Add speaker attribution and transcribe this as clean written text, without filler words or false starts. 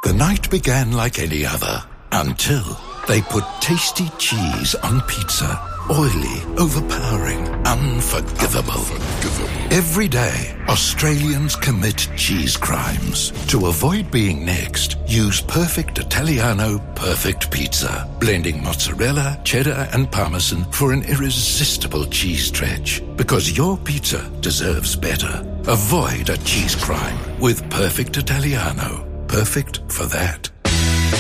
Speaker 1: The night began like any other until they put tasty cheese on pizza. Oily, overpowering, unforgivable. Every day, Australians commit cheese crimes. To avoid being next, use Perfect Italiano Perfect Pizza, blending mozzarella, cheddar and parmesan for an irresistible cheese stretch. Because your pizza deserves better. Avoid a cheese crime with Perfect Italiano. Perfect for that.